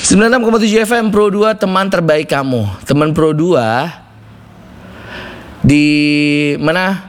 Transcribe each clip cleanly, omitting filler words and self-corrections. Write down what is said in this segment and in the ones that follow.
96,7 FM Pro 2, teman terbaik kamu. Teman Pro 2, di mana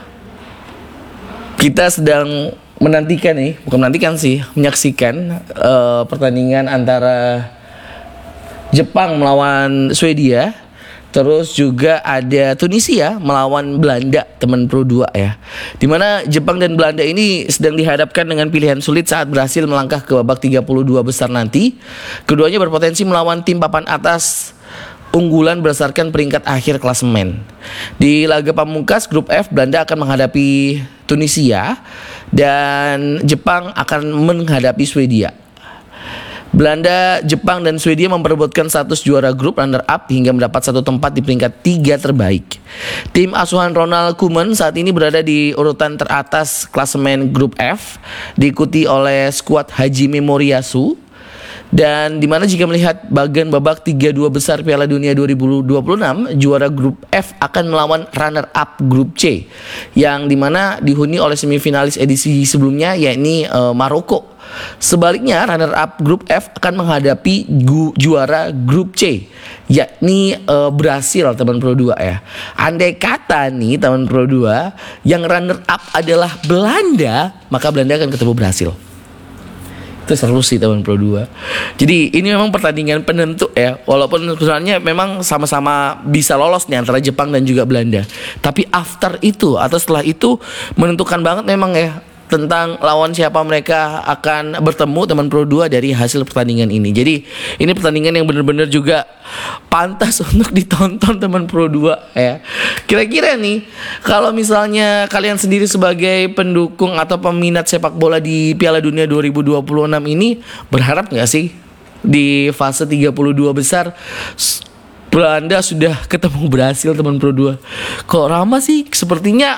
kita sedang menantikan nih, bukan menantikan sih, menyaksikan pertandingan antara Jepang melawan Swedia. Terus juga ada Tunisia melawan Belanda, teman Pro 2 ya. Dimana Jepang dan Belanda ini sedang dihadapkan dengan pilihan sulit saat berhasil melangkah ke babak 32 besar nanti. Keduanya berpotensi melawan tim papan atas unggulan berdasarkan peringkat akhir klasemen. Di laga pamungkas grup F, Belanda akan menghadapi Tunisia dan Jepang akan menghadapi Swedia. Belanda, Jepang, dan Swedia memperebutkan status juara grup runner up hingga mendapat satu tempat di peringkat 3 terbaik. Tim asuhan Ronald Koeman saat ini berada di urutan teratas klasemen grup F, diikuti oleh skuad Hajime Moriyasu. Dan dimana jika melihat bagian babak 32 besar Piala Dunia 2026, juara grup F akan melawan runner up grup C, yang dimana dihuni oleh semifinalis edisi sebelumnya, yakni Maroko. Sebaliknya, runner up grup F akan menghadapi juara grup C, yakni Brasil, teman Pro 2 ya. Andai kata nih teman Pro 2 yang runner up adalah Belanda, maka Belanda akan ketemu Brasil. Itu seru sih teman Pro 2. Jadi ini memang pertandingan penentu ya. Walaupun sebenarnya memang sama-sama bisa lolos nih antara Jepang dan juga Belanda. Tapi after itu atau setelah itu menentukan banget memang ya tentang lawan siapa mereka akan bertemu, teman Pro 2, dari hasil pertandingan ini. Jadi ini pertandingan yang benar-benar juga pantas untuk ditonton teman Pro 2 ya. Kira-kira nih kalau misalnya kalian sendiri sebagai pendukung atau peminat sepak bola di Piala Dunia 2026 ini, berharap gak sih di fase 32 besar Belanda sudah ketemu Brasil, teman Pro 2? Kok Rama sih sepertinya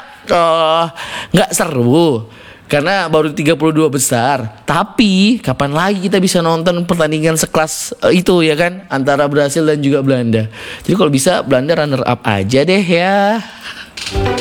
gak seru karena baru 32 besar. Tapi kapan lagi kita bisa nonton pertandingan sekelas itu ya kan, antara Brasil dan juga Belanda. Jadi kalau bisa Belanda runner up aja deh ya.